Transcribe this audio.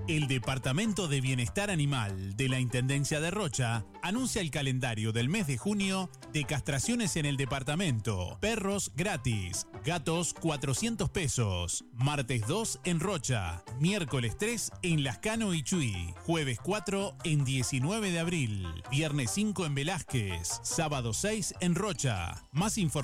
El Departamento de Bienestar Animal de la Intendencia de Rocha anuncia el calendario del mes de junio de castraciones en el departamento. Perros gratis, gatos 400 pesos. Martes 2 en Rocha, miércoles 3 en Lascano y Chuy, jueves 4 en 19 de abril, viernes 5 en Velázquez, sábado 6 en Rocha. Más información